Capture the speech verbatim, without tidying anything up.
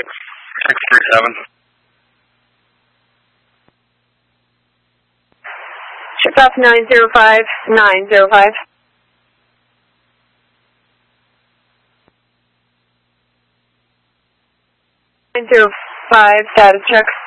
six three seven. Shift off nine zero five, nine zero five. nine zero five, status check.